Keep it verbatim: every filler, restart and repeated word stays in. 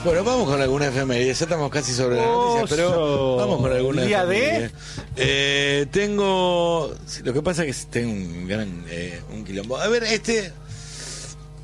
Bueno, vamos con alguna efeméride. Ya estamos casi sobre la noticia, pero vamos con alguna ¿Día efeméride. de? Eh, tengo... sí, lo que pasa es que tengo un gran... Eh, un quilombo. A ver, este...